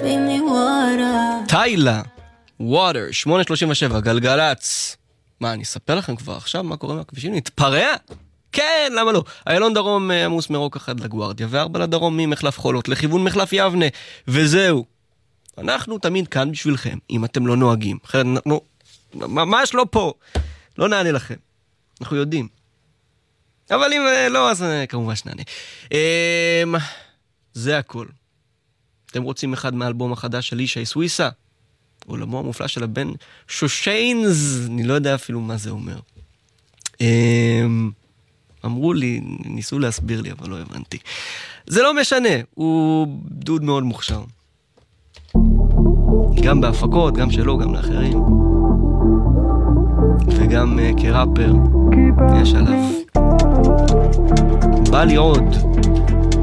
טיילה, ווטר, 8:37, גלגלץ. מה, אני אספר לכם כבר עכשיו מה קורה מהכבישים? נתפרע? כן, למה לא? איילון דרום עמוס מרוק 1 לגוארדיה, ו4 לדרום ממחלף חולות לכיוון מחלף יבנה, וזהו. אנחנו תמיד כאן בשבילכם, אם אתם לא נוהגים. אחרת אנחנו ממש לא פה. לא נענה לכם. אנחנו יודעים. אבל אם לא, אז כמובן שנענה. זה הכל. אתם רוצים אחד מהאלבום החדש של ישי סוויסה? עולמו המופלא של הבן שושיינס, אני לא יודע אפילו מה זה אומר. אמרו לי, ניסו להסביר לי, אבל לא הבנתי. זה לא משנה, הוא דוד מאוד מוכשר. גם בהפקות, גם שלו, גם לאחרים. וגם כראפר, יש עליו. בא לי עוד.